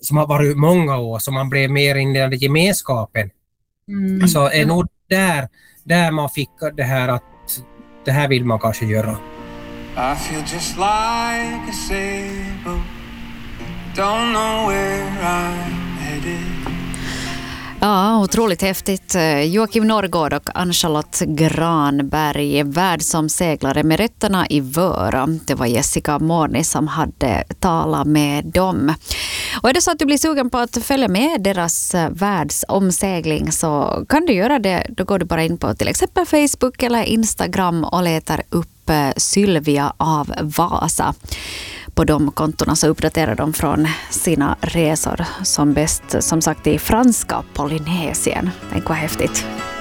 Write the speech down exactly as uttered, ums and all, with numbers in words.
som har varit många år, som man blev mer in i den gemenskapen. Mm. Så är nog där, där man fick det här att det här vill man kanske göra. I feel just like a sailboat. Don't know where I'm headed. Ja, otroligt häftigt. Joakim Norrgård och Ann-Charlotte Granberg, världsomseglare med rötterna i Vöra. Det var Jessica Morni som hade talat med dem. Och är det så att du blir sugen på att följa med deras världsomsegling så kan du göra det. Då går du bara in på till exempel Facebook eller Instagram och letar upp Sylvia av Vasa. På de kontorna så uppdaterar de från sina resor som bäst, som sagt, i franska Polynesien. Tänk vad häftigt.